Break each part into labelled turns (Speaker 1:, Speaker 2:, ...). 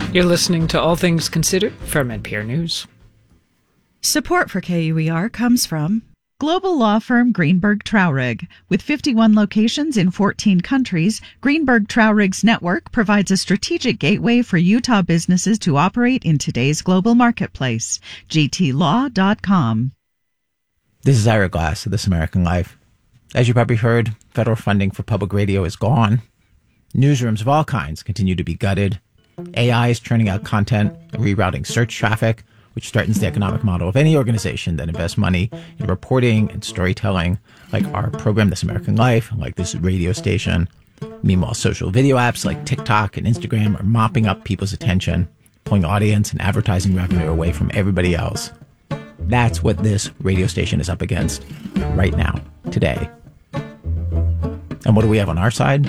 Speaker 1: You're listening to All Things Considered from NPR News.
Speaker 2: Support for KUER comes from global law firm Greenberg Traurig. With 51 locations in 14 countries, Greenberg Traurig's network provides a strategic gateway for Utah businesses to operate in today's global marketplace. GTLaw.com.
Speaker 3: This is Ira Glass of This American Life. As you probably heard, federal funding for public radio is gone. Newsrooms of all kinds continue to be gutted. AI is churning out content and rerouting search traffic, which threatens the economic model of any organization that invests money in reporting and storytelling, like our program, This American Life, like this radio station. Meanwhile, social video apps like TikTok and Instagram are mopping up people's attention, pulling audience and advertising revenue away from everybody else. That's what this radio station is up against right now, today. And what do we have on our side?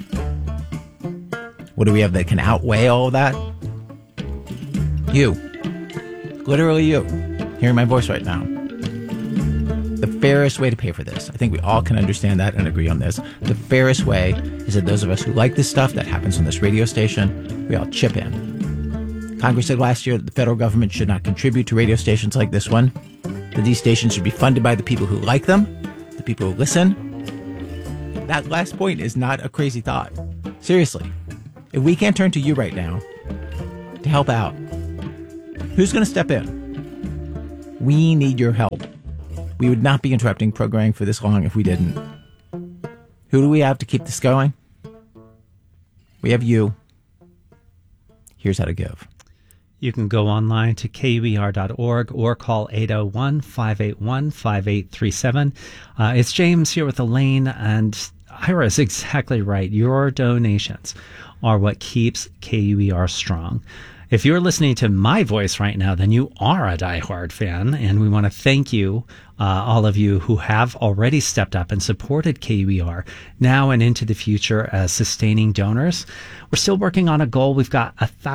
Speaker 3: What do we have that can outweigh all of that? You. Literally you, hearing my voice right now. The fairest way to pay for this, I think we all can understand that and agree on this. The fairest way is that those of us who like this stuff that happens on this radio station, we all chip in. Congress said last year that the federal government should not contribute to radio stations like this one, that these stations should be funded by the people who like them, the people who listen. That last point is not a crazy thought. Seriously, if we can't turn to you right now to help out, who's going to step in? We need your help. We would not be interrupting programming for this long if we didn't. Who do we have to keep this going? We have you. Here's how to give.
Speaker 4: You can go online to KUER.org or call 801-581-5837. It's James here with Elaine, and Ira is exactly right. Your donations are what keeps KUER strong. If you're listening to my voice right now, then you are a diehard fan, and we want to thank you, all of you who have already stepped up and supported KUER now and into the future as sustaining donors. We're still working on a goal. We've got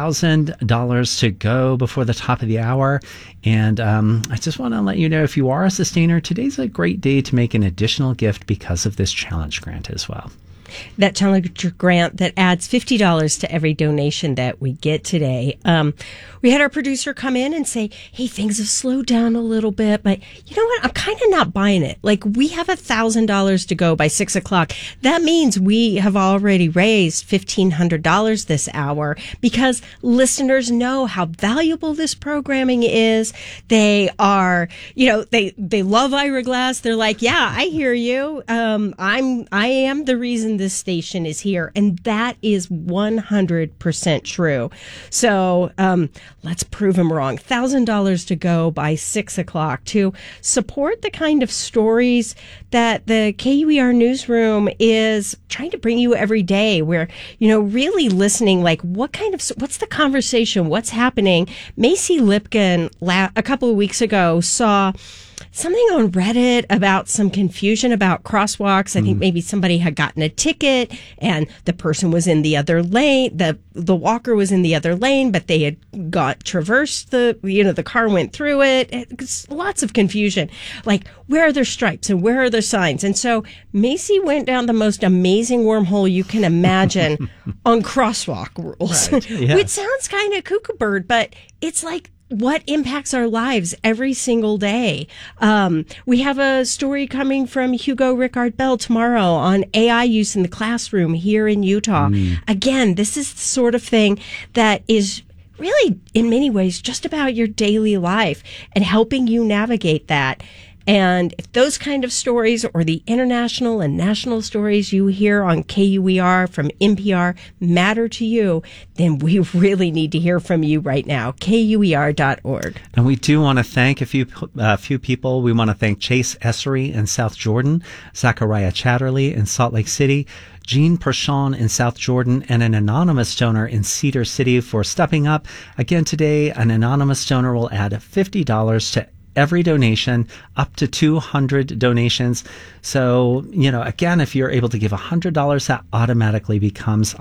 Speaker 4: $1,000 to go before the top of the hour, and I just want to let you know, if you are a sustainer, today's a great day to make an additional gift because of this challenge grant as well.
Speaker 5: That Challenger grant that adds $50 to every donation that we get today. We had our producer come in and say, hey, things have slowed down a little bit, but you know what? I'm kind of not buying it. Like, we have $1,000 to go by 6 o'clock. That means we have already raised $1,500 this hour because listeners know how valuable this programming is. They are, they love Ira Glass. They're like, yeah, I hear you. I am the reason this station is here. And that is 100% true. So, let's prove them wrong. $1,000 to go by 6 o'clock to support the kind of stories that the KUER newsroom is trying to bring you every day. We're, really listening, like, what's the conversation? What's happening? Macy Lipkin a couple of weeks ago saw something on Reddit about some confusion about crosswalks. I think maybe somebody had gotten a ticket and the person was in the other lane. The walker was in the other lane, but they had traversed the car went through it. It's lots of confusion. Like, where are their stripes and where are their signs? And so Macy went down the most amazing wormhole you can imagine on crosswalk rules, right, yeah. Which sounds kind of cuckoo bird, but it's like, what impacts our lives every single day. We have a story coming from Hugo Rickard Bell tomorrow on AI use in the classroom here in Utah. Again, this is the sort of thing that is really, in many ways, just about your daily life and helping you navigate that. And if those kind of stories or the international and national stories you hear on KUER from NPR matter to you, then we really need to hear from you right now. KUER.org.
Speaker 4: And we do want to thank a few people. We want to thank Chase Essery in South Jordan, Zachariah Chatterley in Salt Lake City, Jean Pershon in South Jordan, and an anonymous donor in Cedar City for stepping up. Again, today, an anonymous donor will add $50 to every donation, up to 200 donations. So, again, if you're able to give $100, that automatically becomes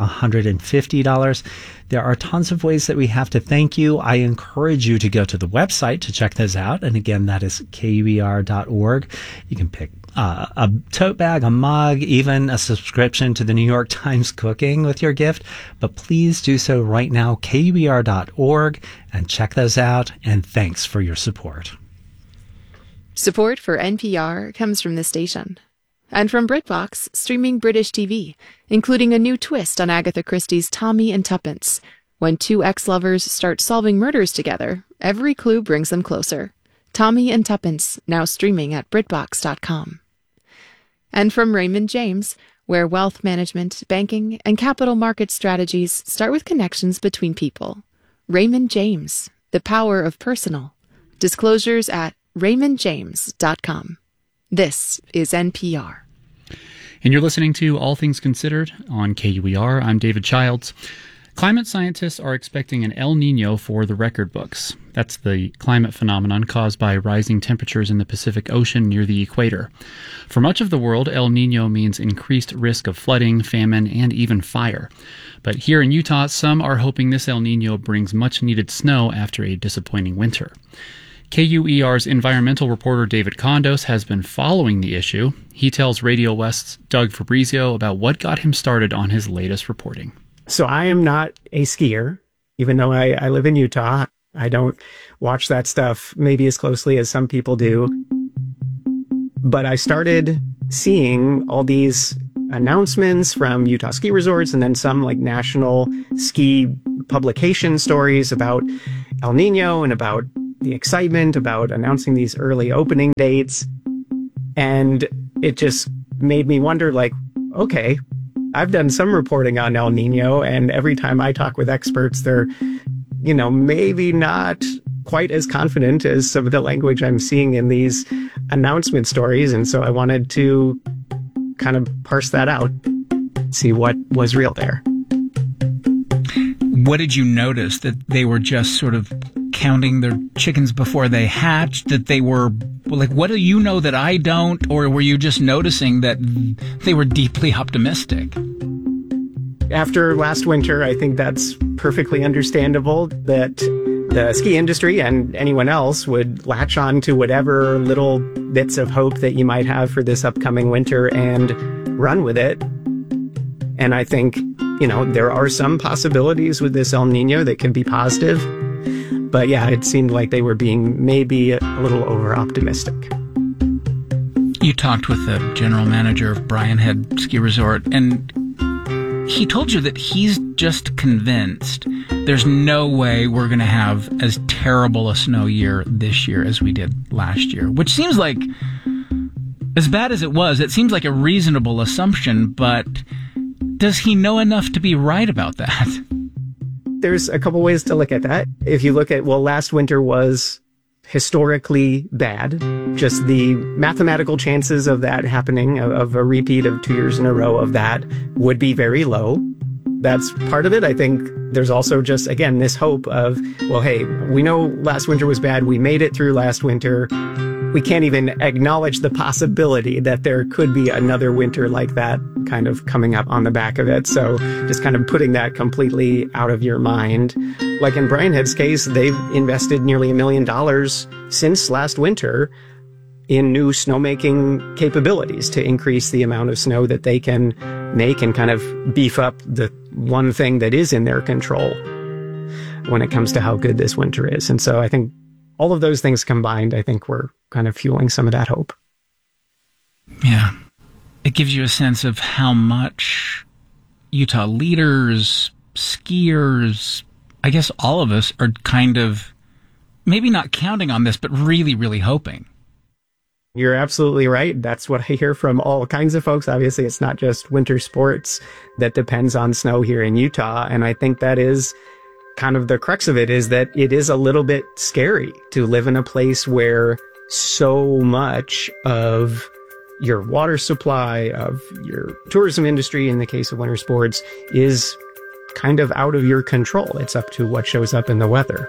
Speaker 4: $150. There are tons of ways that we have to thank you. I encourage you to go to the website to check those out. And again, that is KUER.org. You can pick a tote bag, a mug, even a subscription to the New York Times Cooking with your gift. But please do so right now, KUER.org, and check those out. And thanks for your support.
Speaker 6: Support for NPR comes from this station. And from BritBox, streaming British TV, including a new twist on Agatha Christie's Tommy and Tuppence. When two ex-lovers start solving murders together, every clue brings them closer. Tommy and Tuppence, now streaming at BritBox.com. And from Raymond James, where wealth management, banking, and capital market strategies start with connections between people. Raymond James, the power of personal. Disclosures at RaymondJames.com. This is NPR.
Speaker 7: And you're listening to All Things Considered on KUER. I'm David Childs. Climate scientists are expecting an El Niño for the record books. That's the climate phenomenon caused by rising temperatures in the Pacific Ocean near the equator. For much of the world, El Niño means increased risk of flooding, famine, and even fire. But here in Utah, some are hoping this El Niño brings much-needed snow after a disappointing winter. KUER's environmental reporter David Condos has been following the issue. He tells Radio West's Doug Fabrizio about what got him started on his latest reporting.
Speaker 8: So I am not a skier, even though I live in Utah. I don't watch that stuff maybe as closely as some people do. But I started seeing all these announcements from Utah ski resorts and then some like national ski publication stories about El Niño and about the excitement about announcing these early opening dates. And it just made me wonder, like, okay, I've done some reporting on El Niño, and every time I talk with experts, they're, maybe not quite as confident as some of the language I'm seeing in these announcement stories. And so I wanted to kind of parse that out, see what was real there.
Speaker 9: What did you notice? That they were just sort of counting their chickens before they hatched? That they were, like, what do you know that I don't? Or were you just noticing that they were deeply optimistic?
Speaker 8: After last winter, I think that's perfectly understandable that the ski industry and anyone else would latch on to whatever little bits of hope that you might have for this upcoming winter and run with it. And I think, there are some possibilities with this El Niño that can be positive. But yeah, it seemed like they were being maybe a little over-optimistic.
Speaker 9: You talked with the general manager of Brian Head Ski Resort, and he told you that he's just convinced there's no way we're going to have as terrible a snow year this year as we did last year, which seems like, as bad as it was, it seems like a reasonable assumption, but does he know enough to be right about that?
Speaker 8: There's a couple ways to look at that. If you look at, last winter was historically bad. Just the mathematical chances of that happening, of a repeat of 2 years in a row of that, would be very low. That's part of it. I think there's also just, again, this hope of, hey, we know last winter was bad. We made it through last winter. We can't even acknowledge the possibility that there could be another winter like that kind of coming up on the back of it. So just kind of putting that completely out of your mind. Like in Brian Head's case, they've invested nearly $1 million since last winter in new snowmaking capabilities to increase the amount of snow that they can make and kind of beef up the one thing that is in their control when it comes to how good this winter is. And so I think all of those things combined, I think, were kind of fueling some of that hope.
Speaker 9: Yeah. It gives you a sense of how much Utah leaders, skiers, I guess all of us are kind of maybe not counting on this, but really, really hoping.
Speaker 8: You're absolutely right. That's what I hear from all kinds of folks. Obviously, it's not just winter sports that depends on snow here in Utah. And I think that is kind of the crux of it, is that it is a little bit scary to live in a place where so much of your water supply, of your tourism industry, in the case of winter sports, is kind of out of your control. It's up to what shows up in the weather.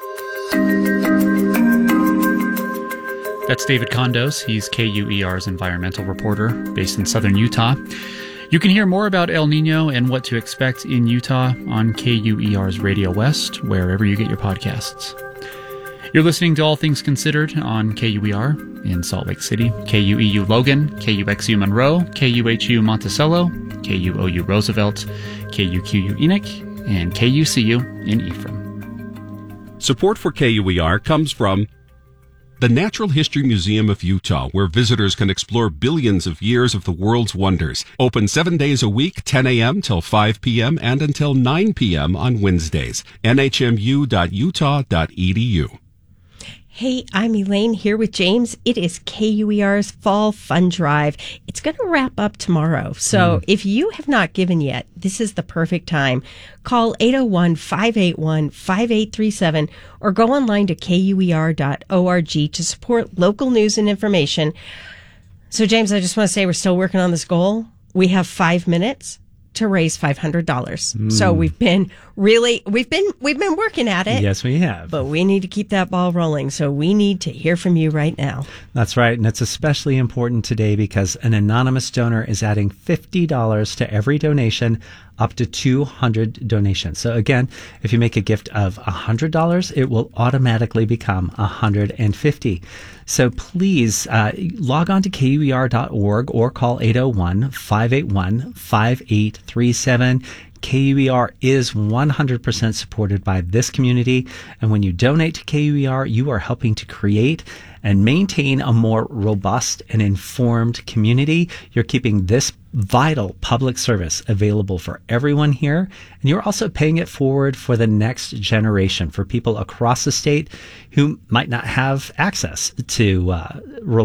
Speaker 7: That's David Condos. He's KUER's environmental reporter based in southern Utah. You can hear more about El Niño and what to expect in Utah on KUER's Radio West, wherever you get your podcasts. You're listening to All Things Considered on KUER in Salt Lake City, KUEU Logan, KUXU Monroe, KUHU Monticello, KUOU Roosevelt, KUQU Enoch, and KUCU in Ephraim.
Speaker 10: Support for KUER comes from the Natural History Museum of Utah, where visitors can explore billions of years of the world's wonders. Open 7 days a week, 10 a.m. till 5 p.m. and until 9 p.m. on Wednesdays. nhmu.utah.edu.
Speaker 5: Hey, I'm Elaine here with James. It is KUER's Fall Fun Drive. It's going to wrap up tomorrow. So if you have not given yet, this is the perfect time. Call 801-581-5837 or go online to KUER.org to support local news and information. So, James, I just want to say we're still working on this goal. We have 5 minutes to raise $500. So we've been working at it.
Speaker 4: Yes, we have.
Speaker 5: But we need to keep that ball rolling. So we need to hear from you right now.
Speaker 4: That's right. And it's especially important today because an anonymous donor is adding $50 to every donation, up to 200 donations. So again, if you make a gift of $100, it will automatically become $150. So please log on to KUER.org or call 801-581-5837. KUER is 100% supported by this community. And when you donate to KUER, you are helping to create and maintain a more robust and informed community. You're keeping this vital public service available for everyone here. And you're also paying it forward for the next generation, for people across the state who might not have access to